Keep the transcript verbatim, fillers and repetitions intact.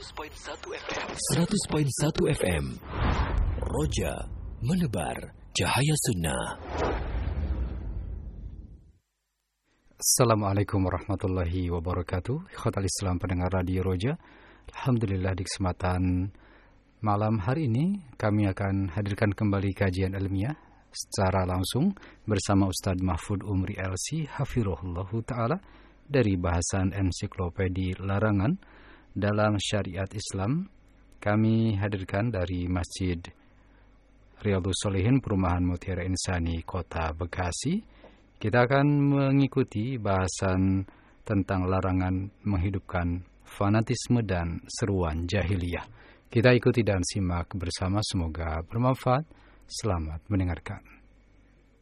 seratus koma satu F M. Roja menebar cahaya sunnah. Assalamualaikum warahmatullahi wabarakatuh. Ikhwatal Islam pendengar Radio Roja. Alhamdulillah di kesempatan malam hari ini kami akan hadirkan kembali kajian ilmiah secara langsung bersama Ustadz Mahfud Umri L C Hafirullahu Ta'ala dari bahasan ensiklopedi larangan dalam syariat Islam. Kami hadirkan dari Masjid Riyadhus Shalihin Perumahan Mutiara Insani Kota Bekasi. Kita akan mengikuti bahasan tentang larangan menghidupkan fanatisme dan seruan jahiliyah. Kita ikuti dan simak bersama, semoga bermanfaat. Selamat mendengarkan.